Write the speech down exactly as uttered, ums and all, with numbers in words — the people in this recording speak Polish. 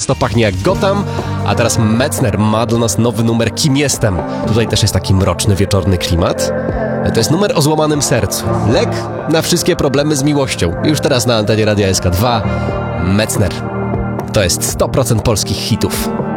miasto pachnie jak Gotham, a teraz Metzner ma dla nas nowy numer Kim jestem. Tutaj też jest taki mroczny, wieczorny klimat. To jest numer o złamanym sercu. Lek na wszystkie problemy z miłością. Już teraz na antenie Radia S K dwa. Metzner. To jest sto procent polskich hitów.